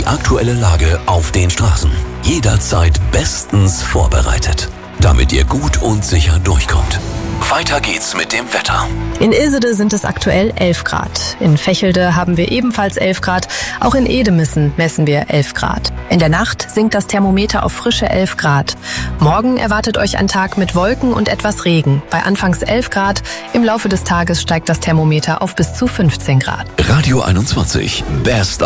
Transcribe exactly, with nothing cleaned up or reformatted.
Die aktuelle Lage auf den Straßen. Jederzeit bestens vorbereitet, damit ihr gut und sicher durchkommt. Weiter geht's mit dem Wetter. In Ilsede sind es aktuell elf Grad. In Vechelde haben wir ebenfalls elf Grad. Auch in Edemissen messen wir elf Grad. In der Nacht sinkt das Thermometer auf frische elf Grad. Morgen erwartet euch ein Tag mit Wolken und etwas Regen. Bei anfangs elf Grad. Im Laufe des Tages steigt das Thermometer auf bis zu fünfzehn Grad. Radio einundzwanzig. Best